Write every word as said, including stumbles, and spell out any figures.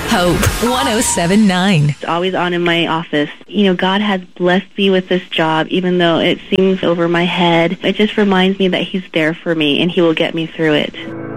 Hope one oh seven point nine. It's always on in my office. You know, God has blessed me with this job, even though it seems over my head. It just reminds me that He's there for me and He will get me through it.